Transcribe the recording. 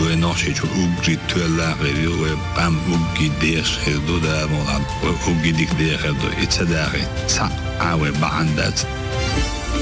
buenos hecho ugrito la radio pam ugi dees do da mo ugi dik de do it's a dare sa awe bandat